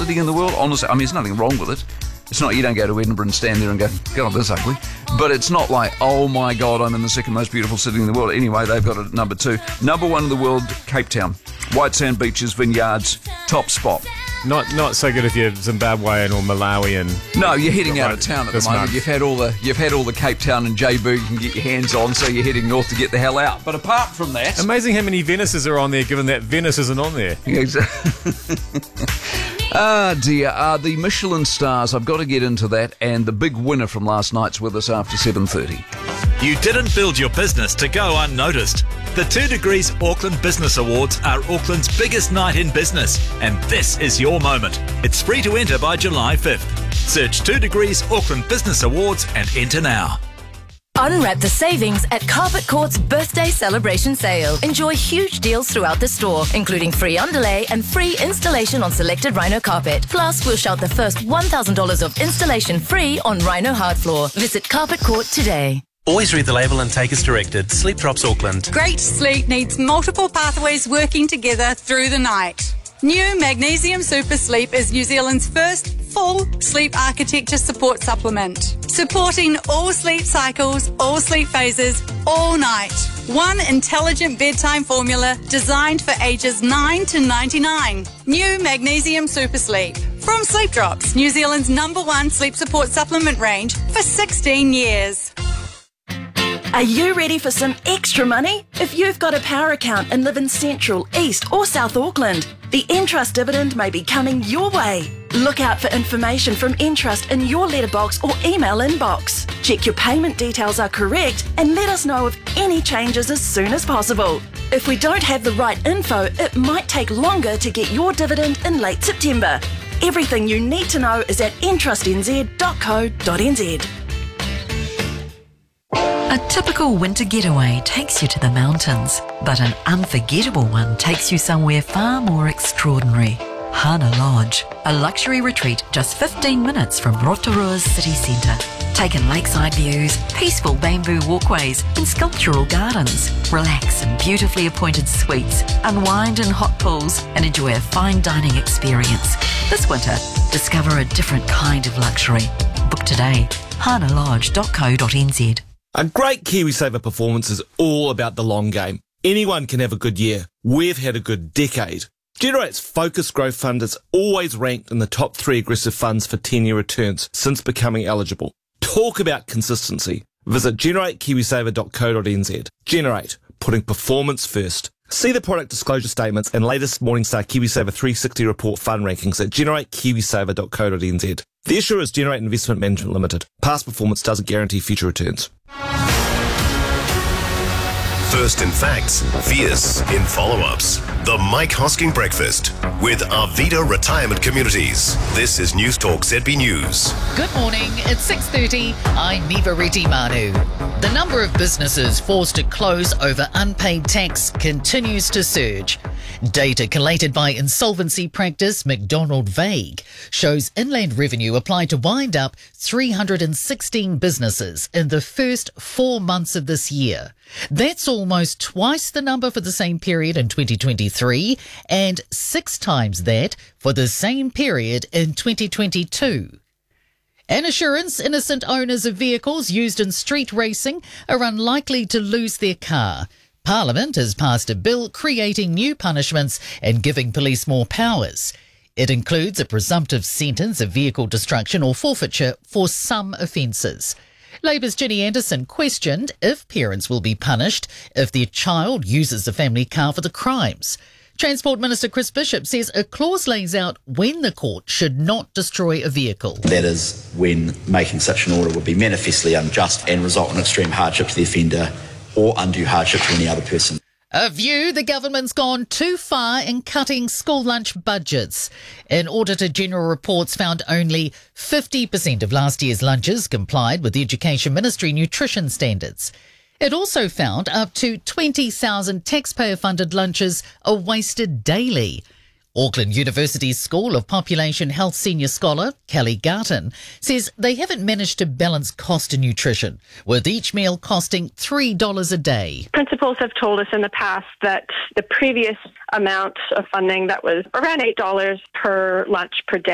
city in the world. Honestly, I mean, there's nothing wrong with it. It's not, you don't go to Edinburgh and stand there and go, God, that's ugly. But it's not like, oh my God, I'm in the second most beautiful city in the world. Anyway, they've got it at number 2. Number 1 in the world, Cape Town. White sand beaches, vineyards, top spot. Not so good if you're Zimbabwean or Malawian. No, you're heading out of town at the moment. Month. You've had all the Cape Town and JB you can get your hands on, so you're heading north to get the hell out. But apart from that, amazing how many Venices are on there, given that Venice isn't on there. Yeah, exactly. Ah, dear. The Michelin stars, I've got to get into that, and the big winner from last night's with us after 7:30. You didn't build your business to go unnoticed. The 2 Degrees Auckland Business Awards are Auckland's biggest night in business, and this is your moment. It's free to enter by July 5th. Search 2 Degrees Auckland Business Awards and enter now. Unwrap the savings at Carpet Court's birthday celebration sale. Enjoy huge deals throughout the store, including free underlay and free installation on selected Rhino carpet. Plus, we'll shout the first $1,000 of installation free on Rhino hard floor. Visit Carpet Court today. Always read the label and take as directed. Sleep Drops Auckland. Great sleep needs multiple pathways working together through the night. New Magnesium Super Sleep is New Zealand's first full sleep architecture support supplement. Supporting all sleep cycles, all sleep phases, all night. One intelligent bedtime formula designed for ages 9 to 99. New Magnesium Super Sleep. From Sleep Drops, New Zealand's #1 sleep support supplement range for 16 years. Are you ready for some extra money? If you've got a power account and live in Central, East or South Auckland, the Entrust dividend may be coming your way. Look out for information from Entrust in your letterbox or email inbox. Check your payment details are correct and let us know of any changes as soon as possible. If we don't have the right info, it might take longer to get your dividend in late September. Everything you need to know is at entrustnz.co.nz. A typical winter getaway takes you to the mountains, but an unforgettable one takes you somewhere far more extraordinary. Hana Lodge, a luxury retreat just 15 minutes from Rotorua's city centre. Take in lakeside views, peaceful bamboo walkways and sculptural gardens. Relax in beautifully appointed suites, unwind in hot pools and enjoy a fine dining experience. This winter, discover a different kind of luxury. Book today, hanalodge.co.nz. A great KiwiSaver performance is all about the long game. Anyone can have a good year. We've had a good decade. Generate's Focus Growth Fund is always ranked in the top 3 aggressive funds for 10-year returns since becoming eligible. Talk about consistency. Visit generatekiwisaver.co.nz. Generate, putting performance first. See the product disclosure statements and latest Morningstar KiwiSaver 360 report fund rankings at generatekiwisaver.co.nz. The issuer is Generate Investment Management Limited. Past performance doesn't guarantee future returns. First in facts, fierce in follow-ups. The Mike Hosking Breakfast with Arvida Retirement Communities. This is News Talk ZB News. Good morning, it's 6:30. I'm Niva Reddy Manu. The number of businesses forced to close over unpaid tax continues to surge. Data collated by insolvency practice McDonald Vague shows Inland Revenue applied to wind up 316 businesses in the first 4 months of this year. That's almost twice the number for the same period in 2023 and 6 times that for the same period in 2022. An assurance innocent owners of vehicles used in street racing are unlikely to lose their car. Parliament has passed a bill creating new punishments and giving police more powers. It includes a presumptive sentence of vehicle destruction or forfeiture for some offences. Labour's Ginny Anderson questioned if parents will be punished if their child uses the family car for the crimes. Transport Minister Chris Bishop says a clause lays out when the court should not destroy a vehicle. That is when making such an order would be manifestly unjust and result in extreme hardship to the offender or undue hardship to any other person. A view the government's gone too far in cutting school lunch budgets. An Auditor General reports found only 50% of last year's lunches complied with the Education Ministry nutrition standards. It also found up to 20,000 taxpayer-funded lunches are wasted daily. Auckland University's School of Population Health senior scholar Kelly Garton says they haven't managed to balance cost and nutrition, with each meal costing $3 a day. Principals have told us in the past that the previous amount of funding that was around $8 per lunch per day